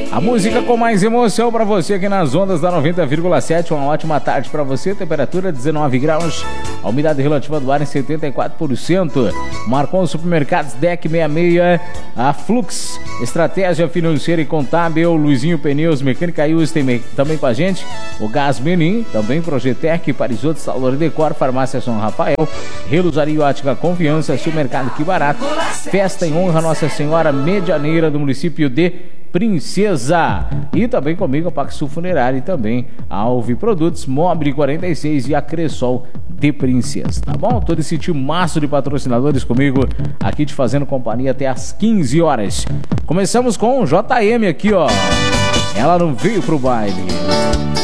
A música com mais emoção para você aqui nas ondas da 90,7. Uma ótima tarde para você. Temperatura 19 graus. A umidade relativa do ar em 74%. Marcon Supermercados, DEC 66. A Flux, Estratégia Financeira e Contábil. Luizinho Pneus, Mecânica Ius tem também com a gente. O Gás Menin, também Projetec, Parisoto, Salvador Decor, Farmácia São Rafael. Relusaria Ótica Confiança, Supermercado Que Barato. Festa em honra Nossa Senhora Medianeira do município de Princesa. E também comigo a Paxul Funerária e também a Alve Produtos, Mobile 46 e a Cressol de Princesa, tá bom? Todo esse timaço de patrocinadores comigo aqui te fazendo companhia até às 15 horas. Começamos com o JM aqui, ó. Ela não veio pro baile.